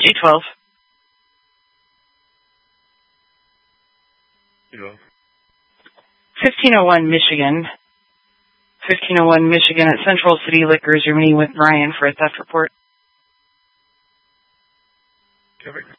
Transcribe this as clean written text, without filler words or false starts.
812. 1501 Michigan. 1501 Michigan at Central City Liquors. You're meeting with Brian for a theft report. Perfect.